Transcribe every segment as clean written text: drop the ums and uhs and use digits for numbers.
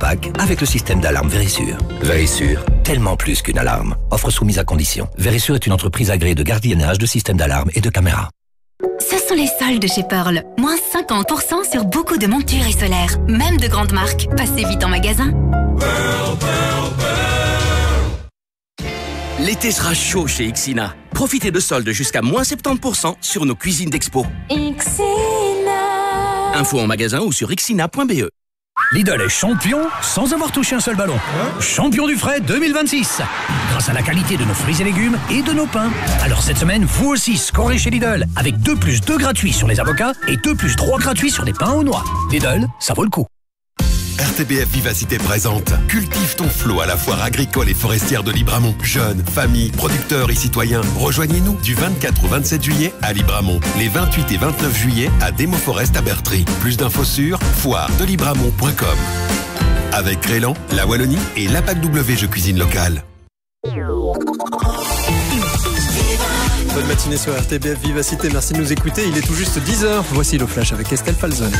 Pâques avec le système d'alarme Verisure. Verisure, tellement plus qu'une alarme. Offre soumise à condition. Verisure est une entreprise agréée de gardiennage de systèmes d'alarme et de caméras. Ce sont les soldes chez Pearl. Moins 50% sur beaucoup de montures et solaires. Même de grandes marques. Passez vite en magasin. Pearl, Pearl, Pearl. L'été sera chaud chez Xina. Profitez de soldes jusqu'à moins 70% sur nos cuisines d'expo. Xina. Info en magasin ou sur xina.be. Lidl est champion sans avoir touché un seul ballon. Champion du frais 2026. Grâce à la qualité de nos fruits et légumes et de nos pains. Alors cette semaine, vous aussi scorez chez Lidl. Avec 2 + 2 gratuits sur les avocats et 2 + 3 gratuits sur les pains aux noix. Lidl, ça vaut le coup. RTBF Vivacité présente Cultive ton flot à la foire agricole et forestière de Libramont. Jeunes, familles, producteurs et citoyens, rejoignez-nous du 24 au 27 juillet à Libramont. Les 28 et 29 juillet à Démoforest à Bertry. Plus d'infos sur foiredelibramont.com. Avec Crélan, la Wallonie et l'APAC W Jeux Cuisine Locale. Bonne matinée sur RTBF Vivacité, merci de nous écouter. Il est tout juste 10h. Voici le flash avec Estelle Falzone.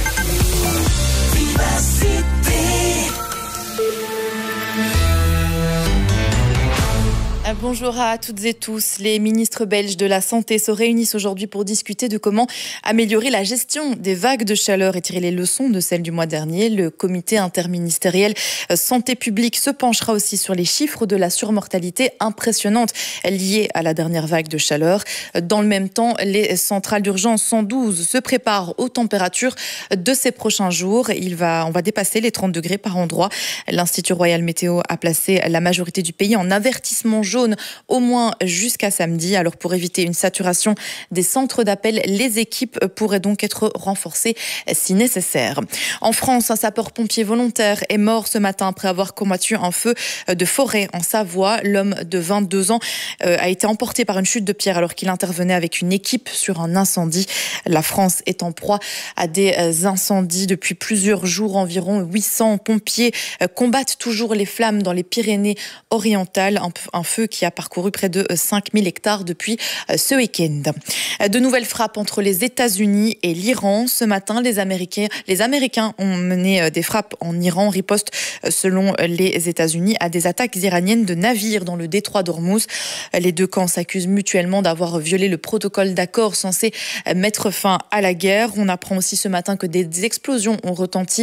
Bonjour à toutes et tous. Les ministres belges de la Santé se réunissent aujourd'hui pour discuter de comment améliorer la gestion des vagues de chaleur et tirer les leçons de celles du mois dernier. Le comité interministériel santé publique se penchera aussi sur les chiffres de la surmortalité impressionnante liée à la dernière vague de chaleur. Dans le même temps, les centrales d'urgence 112 se préparent aux températures de ces prochains jours. On va dépasser les 30 degrés par endroit. L'Institut Royal Météo a placé la majorité du pays en avertissement jaune au moins jusqu'à samedi. Alors pour éviter une saturation des centres d'appel, les équipes pourraient donc être renforcées si nécessaire. En France, un sapeur-pompier volontaire est mort ce matin après avoir combattu un feu de forêt en Savoie. L'homme de 22 ans a été emporté par une chute de pierre alors qu'il intervenait avec une équipe sur un incendie. La France est en proie à des incendies depuis plusieurs jours. Environ 800 pompiers combattent toujours les flammes dans les Pyrénées-Orientales. Un feu qui a parcouru près de 5000 hectares depuis ce week-end. De nouvelles frappes entre les États-Unis et l'Iran. Ce matin, les Américains ont mené des frappes en Iran en riposte, selon les États-Unis, à des attaques iraniennes de navires dans le détroit d'Ormuz. Les deux camps s'accusent mutuellement d'avoir violé le protocole d'accord censé mettre fin à la guerre. On apprend aussi ce matin que des explosions ont retenti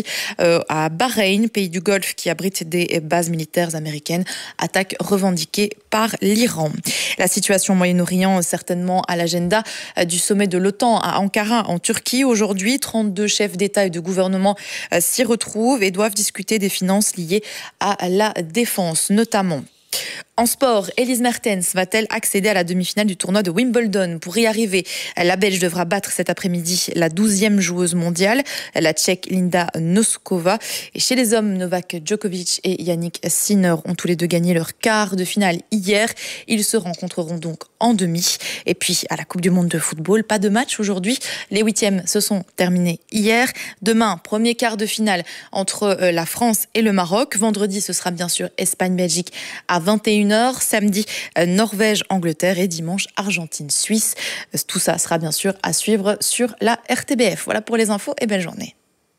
à Bahreïn, pays du Golfe qui abrite des bases militaires américaines. Attaque revendiquée par l'Iran. La situation au Moyen-Orient, certainement à l'agenda du sommet de l'OTAN à Ankara, en Turquie. Aujourd'hui, 32 chefs d'État et de gouvernement s'y retrouvent et doivent discuter des finances liées à la défense, notamment. En sport, Elise Mertens va-t-elle accéder à la demi-finale du tournoi de Wimbledon? Pour y arriver, la Belge devra battre cet après-midi la 12e joueuse mondiale, la Tchèque Linda Noskova. Et chez les hommes, Novak Djokovic et Yannick Sinner ont tous les deux gagné leur quart de finale hier. Ils se rencontreront donc en demi. Et puis, à la Coupe du Monde de football, pas de match aujourd'hui. Les 8e se sont terminés hier. Demain, premier quart de finale entre la France et le Maroc. Vendredi, ce sera bien sûr Espagne-Belgique à 21h. Samedi, Norvège-Angleterre et dimanche, Argentine-Suisse. Tout ça sera bien sûr à suivre sur la RTBF. Voilà pour les infos et belle journée.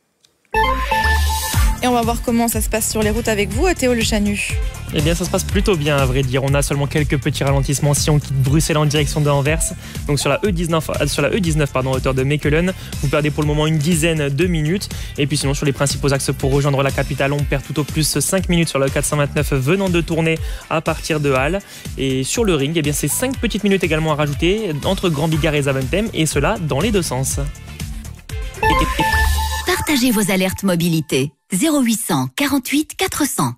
Et on va voir comment ça se passe sur les routes avec vous, Théo Le Chanu. Eh bien, ça se passe plutôt bien, à vrai dire. On a seulement quelques petits ralentissements si on quitte Bruxelles en direction de Anvers. Donc sur la E19, hauteur de Mechelen, vous perdez pour le moment une dizaine de minutes. Et puis sinon, sur les principaux axes pour rejoindre la capitale, on perd tout au plus 5 minutes sur la E429 venant de tourner à partir de Halle. Et sur le ring, eh bien, c'est 5 petites minutes également à rajouter entre Grand Bigard et Zaventem, et cela dans les deux sens. Partagez vos alertes mobilité. 0800 48 400.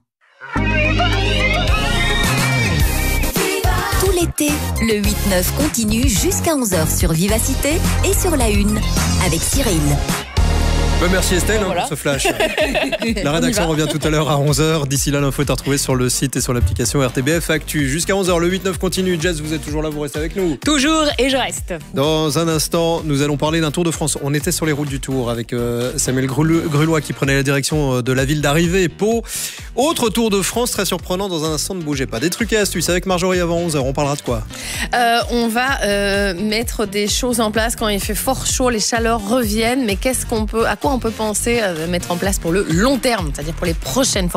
Tout l'été, le 8-9 continue jusqu'à 11h sur Vivacité et sur la Une avec Cyril. Merci Estelle pour ce flash. La rédaction revient tout à l'heure à 11h. D'ici là, l'info est à retrouver sur le site et sur l'application RTBF Actu. Jusqu'à 11h, le 8-9 continue. Jess, vous êtes toujours là, vous restez avec nous. Toujours, et je reste. Dans un instant, nous allons parler d'un Tour de France. On était sur les routes du Tour avec Samuel Grulois qui prenait la direction de la ville d'arrivée, Pau. Autre Tour de France très surprenant dans un instant, ne bougez pas. Des trucs et astuces avec Marjorie avant 11h. On parlera de quoi? On va mettre des choses en place quand il fait fort chaud, les chaleurs reviennent. Mais à quoi on peut penser mettre en place pour le long terme, c'est-à-dire pour les prochaines